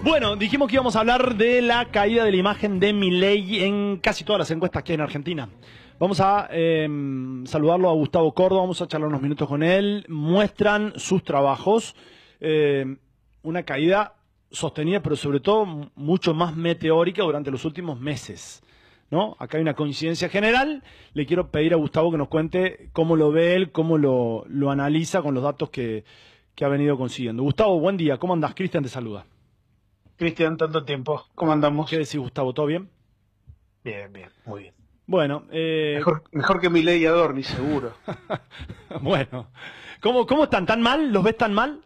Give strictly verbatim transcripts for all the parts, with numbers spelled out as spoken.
Bueno, dijimos que íbamos a hablar de la caída de la imagen de Milei en casi todas las encuestas que hay en Argentina. Vamos a eh, saludarlo a Gustavo Córdoba, vamos a charlar unos minutos con él. Muestran sus trabajos, eh, una caída sostenida, pero sobre todo mucho más meteórica durante los últimos meses, ¿no? Acá hay una coincidencia general. Le quiero pedir a Gustavo que nos cuente cómo lo ve él, cómo lo, lo analiza con los datos que, que ha venido consiguiendo. Gustavo, buen día. ¿Cómo andás? Cristian te saluda. Cristian, tanto tiempo. ¿Cómo andamos? ¿Qué decís, Gustavo? ¿Todo bien? Bien, bien, muy bien. Bueno, eh... mejor, mejor que Milei y Adorni, seguro. Bueno, ¿cómo, ¿cómo están? ¿Tan mal? ¿Los ves tan mal?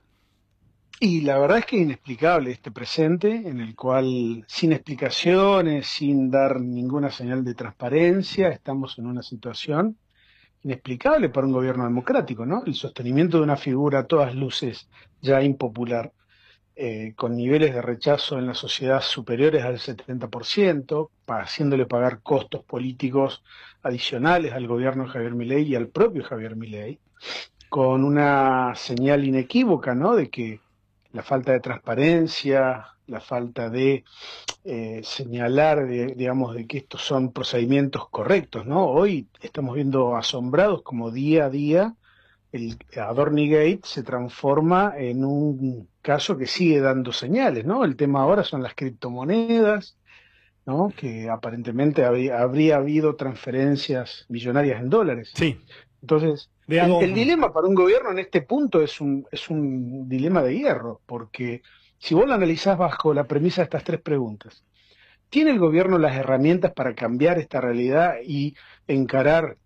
Y la verdad es que es inexplicable este presente, en el cual, sin explicaciones, sin dar ninguna señal de transparencia, estamos en una situación inexplicable para un gobierno democrático, ¿no? El sostenimiento de una figura a todas luces ya impopular, eh, con niveles de rechazo en la sociedad superiores al setenta por ciento, haciéndole pagar costos políticos adicionales al gobierno de Javier Milei y al propio Javier Milei, con una señal inequívoca, ¿no?, de que la falta de transparencia, la falta de eh, señalar, de, digamos, de que estos son procedimientos correctos, ¿no? Hoy estamos viendo asombrados como día a día el Adornigate se transforma en un caso que sigue dando señales, ¿no? El tema ahora son las criptomonedas, ¿no?, que aparentemente habría, habría habido transferencias millonarias en dólares. Sí. Entonces, el, el dilema para un gobierno en este punto es un, es un dilema de hierro, porque si vos lo analizás bajo la premisa de estas tres preguntas, ¿tiene el gobierno las herramientas para cambiar esta realidad y encarar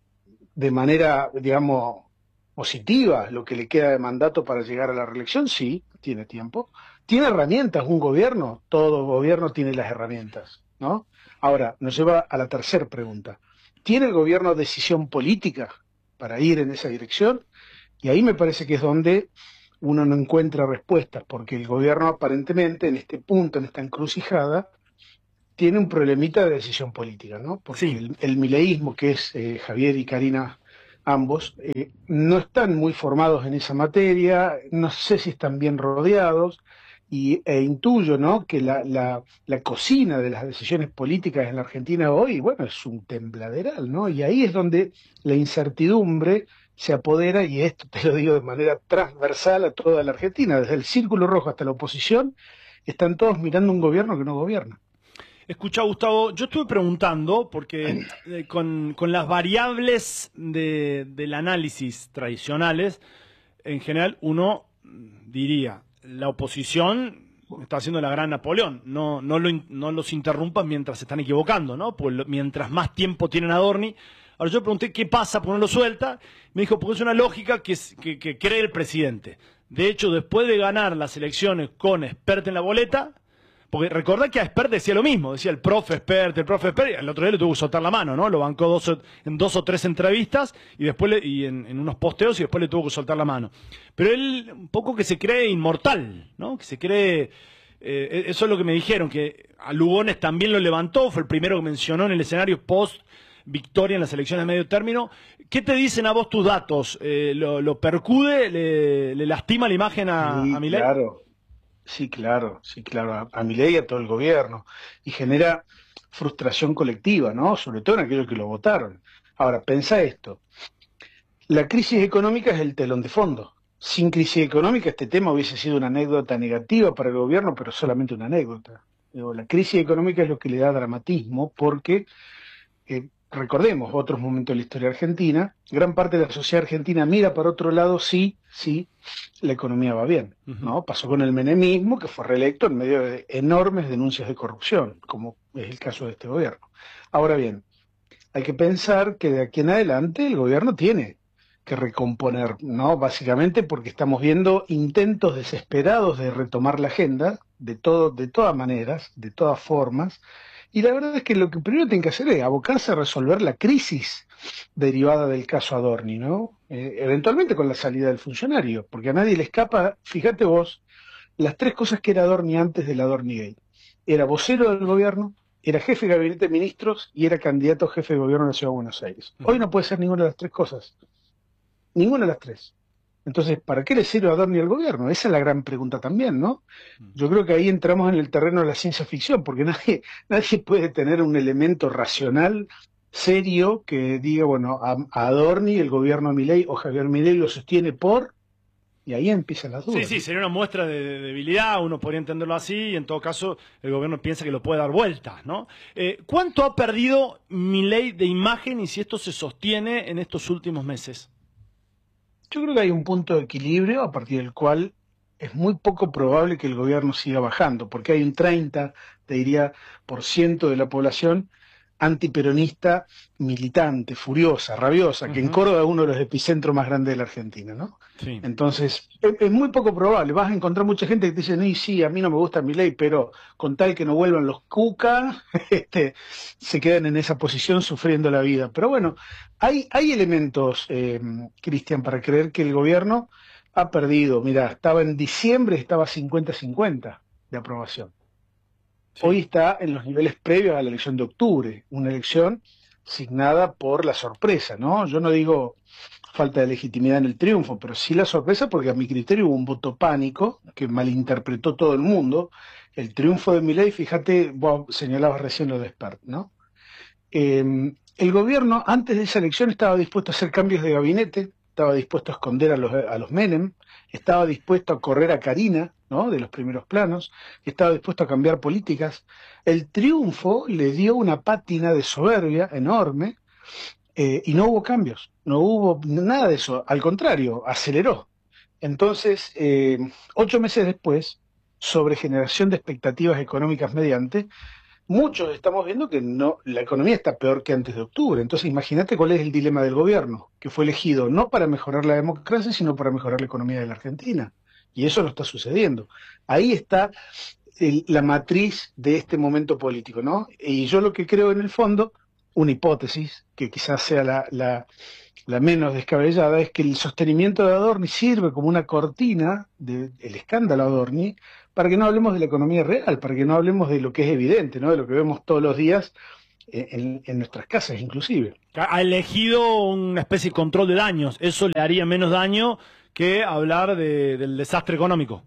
de manera, digamos, positiva lo que le queda de mandato para llegar a la reelección? Sí, tiene tiempo. ¿Tiene herramientas un gobierno? Todo gobierno tiene las herramientas, ¿no? Ahora, nos lleva a la tercera pregunta. ¿Tiene el gobierno decisión política para ir en esa dirección? Y ahí me parece que es donde uno no encuentra respuestas, porque el gobierno aparentemente en este punto, en esta encrucijada, tiene un problemita de decisión política, ¿no? Porque Sí. el, el mileísmo, que es eh, Javier y Karina ambos, eh, no están muy formados en esa materia, no sé si están bien rodeados, y, e intuyo, ¿no?, que la, la, la cocina de las decisiones políticas en la Argentina hoy, bueno, es un tembladeral, ¿no? Y ahí es donde la incertidumbre se apodera, y esto te lo digo de manera transversal a toda la Argentina, desde el Círculo Rojo hasta la oposición, están todos mirando un gobierno que no gobierna. Escucha, Gustavo, yo estuve preguntando, porque eh, con, con las variables de, del análisis tradicionales, en general uno diría, la oposición está haciendo la gran Napoleón, no, no, lo, no los interrumpan mientras se están equivocando, ¿no? Pues lo, mientras más tiempo tienen Adorni. Ahora yo pregunté qué pasa por no lo suelta, me dijo, porque es una lógica que, que, que cree el presidente. De hecho, después de ganar las elecciones con Espert en la boleta, porque recordá que a Espert decía lo mismo, decía el profe Espert, el profe Espert, y el otro día le tuvo que soltar la mano, ¿no? Lo bancó dos o, en dos o tres entrevistas y después le, y en, en unos posteos y después le tuvo que soltar la mano. Pero él un poco que se cree inmortal, ¿no? Que se cree, eh, eso es lo que me dijeron, que a Lugones también lo levantó, fue el primero que mencionó en el escenario post victoria en las elecciones de medio término. ¿Qué te dicen a vos tus datos? Eh, ¿lo, lo percude, le, le lastima la imagen a, Sí, a Milei? claro. Sí, claro, sí, claro, a, a Milei y a todo el gobierno, y genera frustración colectiva, ¿no?, sobre todo en aquellos que lo votaron. Ahora, pensá esto, la crisis económica es el telón de fondo. Sin crisis económica este tema hubiese sido una anécdota negativa para el gobierno, pero solamente una anécdota. Digo, la crisis económica es lo que le da dramatismo, porque eh, recordemos otros momentos de la historia argentina, gran parte de la sociedad argentina mira para otro lado sí, sí, la economía va bien, ¿no? Pasó con el menemismo, que fue reelecto en medio de enormes denuncias de corrupción, como es el caso de este gobierno. Ahora bien, hay que pensar que de aquí en adelante el gobierno tiene que recomponer, ¿no? Básicamente porque estamos viendo intentos desesperados de retomar la agenda, de todo, de todas maneras, de todas formas, y la verdad es que lo que primero tienen que hacer es abocarse a resolver la crisis derivada del caso Adorni, ¿no? Eh, eventualmente con la salida del funcionario, porque a nadie le escapa, fíjate vos, las tres cosas que era Adorni antes del Adornigate. Era vocero del gobierno, era jefe de gabinete de ministros y era candidato a jefe de gobierno de la Ciudad de Buenos Aires. Hoy no puede ser ninguna de las tres cosas. Ninguna de las tres. Entonces, ¿para qué le sirve a Adorni al gobierno? Esa es la gran pregunta también, ¿no? Yo creo que ahí entramos en el terreno de la ciencia ficción, porque nadie, nadie puede tener un elemento racional, serio, que diga, bueno, a, a Adorni, el gobierno de Milei o Javier Milei lo sostiene por, y ahí empiezan las Sí, dudas, sí, ¿no? sería una muestra de, de debilidad, uno podría entenderlo así, y en todo caso el gobierno piensa que lo puede dar vuelta, ¿no? Eh, ¿Cuánto ha perdido Milei de imagen y si esto se sostiene en estos últimos meses? Yo creo que hay un punto de equilibrio a partir del cual es muy poco probable que el gobierno siga bajando, porque hay un treinta, te diría, por ciento de la población antiperonista, militante, furiosa, rabiosa, que en Ujú. Córdoba es uno de los epicentros más grandes de la Argentina, ¿no? Sí. Entonces, es, es muy poco probable. Vas a encontrar mucha gente que te dice, no, y sí, a mí no me gusta mi ley, pero con tal que no vuelvan los cuca, este, se quedan en esa posición sufriendo la vida. Pero bueno, hay, hay elementos, eh, Cristian, para creer que el gobierno ha perdido. Mira, estaba en diciembre, estaba cincuenta cincuenta de aprobación. Hoy Sí. está en los niveles previos a la elección de octubre, una elección signada por la sorpresa, ¿no? Yo no digo falta de legitimidad en el triunfo, pero sí la sorpresa porque a mi criterio hubo un voto pánico que malinterpretó todo el mundo. El triunfo de Milei, fíjate, vos señalabas recién lo de Spert, ¿no? Eh, el gobierno antes de esa elección estaba dispuesto a hacer cambios de gabinete, estaba dispuesto a esconder a los, a los Menem, estaba dispuesto a correr a Karina, ¿no? De los primeros planos, estaba dispuesto a cambiar políticas. El triunfo le dio una pátina de soberbia enorme, eh, y no hubo cambios, no hubo nada de eso, al contrario, aceleró. Entonces, eh, ocho meses después, sobre generación de expectativas económicas mediante, muchos estamos viendo que no, la economía está peor que antes de octubre. Entonces, imagínate cuál es el dilema del gobierno, que fue elegido no para mejorar la democracia, sino para mejorar la economía de la Argentina. Y eso no está sucediendo. Ahí está el, la matriz de este momento político, ¿no? Y yo lo que creo en el fondo, una hipótesis, que quizás sea la, la, la menos descabellada, es que el sostenimiento de Adorni sirve como una cortina del escándalo Adorni para que no hablemos de la economía real, para que no hablemos de lo que es evidente, ¿no? De lo que vemos todos los días en, en nuestras casas inclusive. Ha elegido una especie de control de daños. Eso le haría menos daño que hablar de, del desastre económico.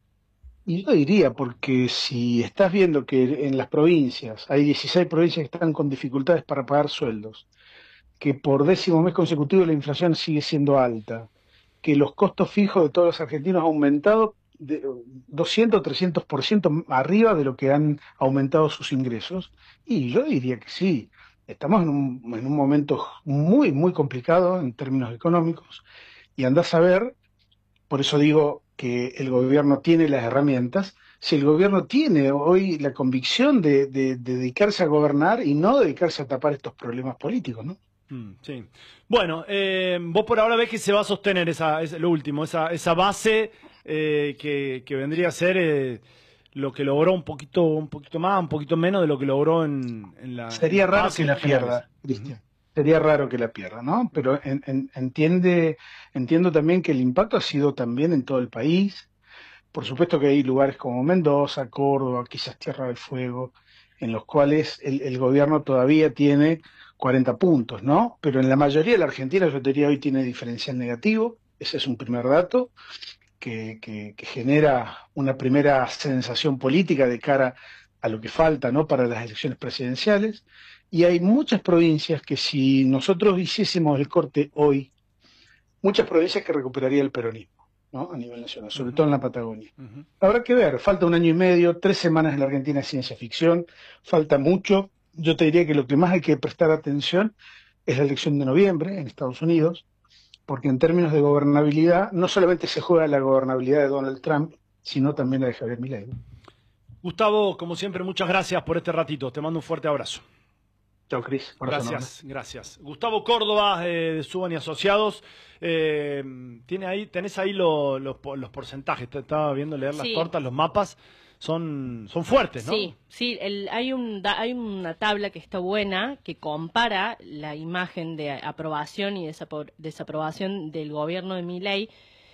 Y yo diría, porque si estás viendo que en las provincias hay dieciséis provincias que están con dificultades para pagar sueldos, que por décimo mes consecutivo la inflación sigue siendo alta, que los costos fijos de todos los argentinos han aumentado de doscientos, trescientos por ciento arriba de lo que han aumentado sus ingresos, y yo diría que sí, estamos en un, en un momento muy, muy complicado en términos económicos, y andás a ver, por eso digo que el gobierno tiene las herramientas, si el gobierno tiene hoy la convicción de, de, de dedicarse a gobernar y no dedicarse a tapar estos problemas políticos, ¿no? Mm, sí. Bueno, eh, vos por ahora ves que se va a sostener esa, es lo último, esa, esa base eh, que, que vendría a ser eh, lo que logró un poquito, un poquito más, un poquito menos de lo que logró en, en, la, en Sería las raro que PASO la generales. pierda, Ujú. Cristian. Sería raro que la pierda, ¿no? Pero en- en- entiende, entiendo también que el impacto ha sido también en todo el país. Por supuesto que hay lugares como Mendoza, Córdoba, quizás Tierra del Fuego, en los cuales el, el gobierno todavía tiene cuarenta puntos, ¿no? Pero en la mayoría de la Argentina, yo te diría, hoy tiene diferencial negativo. Ese es un primer dato que, que, que genera una primera sensación política de cara a lo que falta, ¿no? Para las elecciones presidenciales. Y hay muchas provincias que si nosotros hiciésemos el corte hoy, muchas provincias que recuperaría el peronismo, ¿no? A nivel nacional, sobre Ujú. todo en la Patagonia. Ujú. Habrá que ver, falta un año y medio, tres semanas en la Argentina de ciencia ficción, falta mucho. Yo te diría que lo que más hay que prestar atención es la elección de noviembre en Estados Unidos, porque en términos de gobernabilidad, no solamente se juega la gobernabilidad de Donald Trump, sino también la de Javier Milei, ¿no? Gustavo, como siempre, muchas gracias por este ratito. Te mando un fuerte abrazo. Chao, Cris, abrazo enorme. Gracias, gracias. Gustavo Córdoba, eh, de Suban y Asociados. Eh, tiene ahí, tenés ahí lo- los, po- los porcentajes. Te estaba viendo leer las Sí, tortas, los mapas. Son, son fuertes, ¿no? sí, sí. El, hay, un, da- hay una tabla que está buena que compara la imagen de aprobación y desapro- desaprobación del gobierno de Milei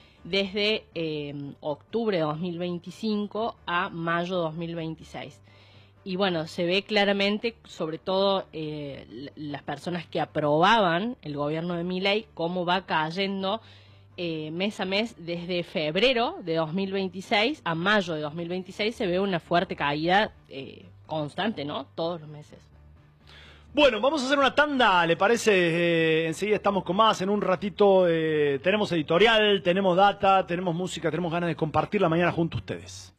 desde eh, octubre de dos mil veinticinco a mayo de dos mil veintiséis. Y bueno, se ve claramente, sobre todo eh, l- las personas que aprobaban el gobierno de Milei, cómo va cayendo eh, mes a mes, desde febrero de dos mil veintiséis a mayo de dos mil veintiséis, se ve una fuerte caída eh, constante, ¿no? Todos los meses. Bueno, vamos a hacer una tanda, ¿le parece? Eh, enseguida estamos con más, en un ratito eh, tenemos editorial, tenemos data, tenemos música, tenemos ganas de compartir la mañana junto a ustedes.